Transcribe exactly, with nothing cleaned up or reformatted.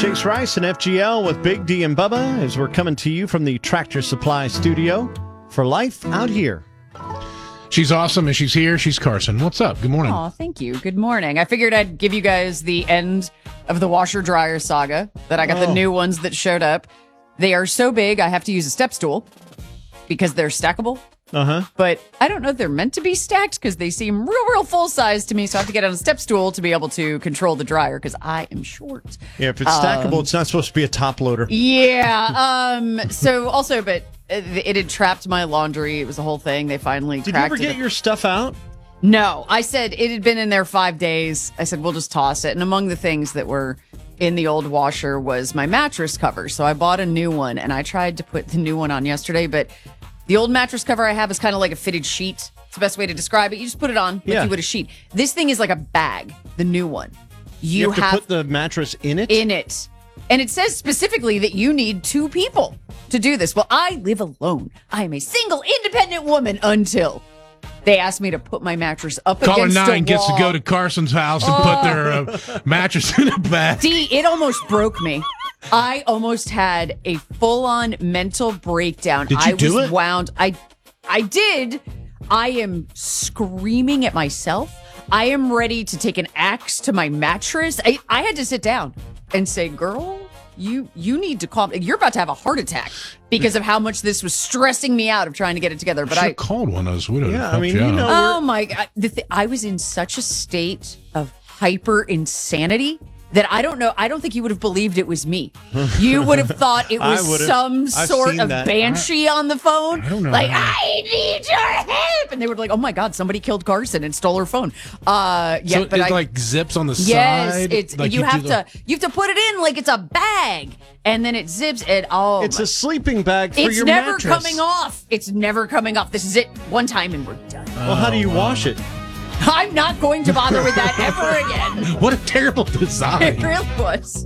Chase Rice and F G L with Big D and Bubba as we're coming to you from the Tractor Supply Studio for Life Out Here. She's awesome, and she's here. She's Carson. What's up? Good morning. Oh, thank you. Good morning. I figured I'd give you guys the end of the washer-dryer saga, that I got Oh. the new ones that showed up. They are so big, I have to use a step stool because they're stackable. Uh-huh. But I don't know if they're meant to be stacked because they seem real, real full-size to me, so I have to get on a step stool to be able to control the dryer because I am short. Yeah, if it's stackable, it's not supposed to be a top loader. Yeah. Um. So also, but it, it had trapped my laundry. It was a whole thing. They finally Did you cracked ever get it. your stuff out? No, I said it had been in there five days. I said, we'll just toss it. And among the things that were in the old washer was my mattress cover. So I bought a new one, and I tried to put the new one on yesterday, but the old mattress cover I have is kind of like a fitted sheet. It's the best way to describe it. You just put it on like Yeah. you would a sheet. This thing is like a bag, the new one. You, You, have, to put the mattress in it? in it. And it says specifically that you need two people to do this. Well, I live alone. I am a single independent woman until they asked me to put my mattress up Caller against nine a gets to wall. go to Carson's house and put their uh, mattress in a bag. D, it almost broke me. I almost had a full-on mental breakdown. Did you I do was it? wound. I I did. I am screaming at myself. I am ready to take an axe to my mattress. I, I had to sit down and say, girl, you you need to calm. You're about to have a heart attack because of how much this was stressing me out of trying to get it together. But Should I have called one of us. Would have Yeah, I helped mean, you you out. know- Oh my God. The th- I was in such a state of hyper insanity that I don't know. I don't think you would have believed it was me. You would have thought it I was would've. some I've sort seen of that. banshee on the phone. I don't know Like, how- I need your help. And they were like, oh my God, somebody killed Carson and stole her phone. Uh, yeah, so but it I. like zips on the Yes, side. it's like you, do have the- to you have to put it in like it's a bag, and then it zips it. Oh, It's my- a sleeping bag for it's your never mattress. coming off. It's never coming off. This is it one time, and we're done. Well, how do you wash it? I'm not going to bother with that ever again. What a terrible design. It really was.